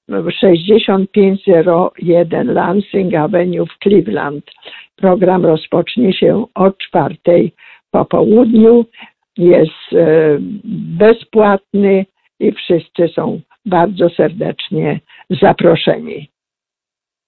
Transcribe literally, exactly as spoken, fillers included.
sześćdziesiąt pięć zero jeden Lansing Avenue w Cleveland. Program rozpocznie się o czwartej po południu. Jest bezpłatny i wszyscy są bardzo serdecznie zaproszeni.